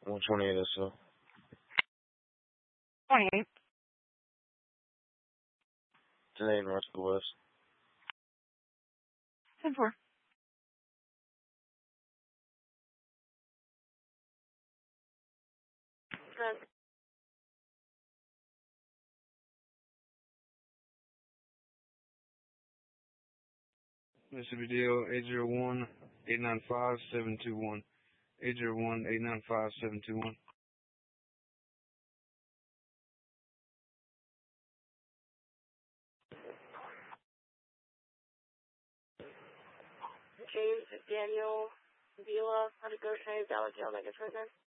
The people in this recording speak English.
128 or so. 28. Today in Roscoe West. 10-4. Good. Mississippi Deal 801-895-721. 801-895-721. James Daniel Vila, 100 Goshen, Dallas Jail, Nuggets, right now.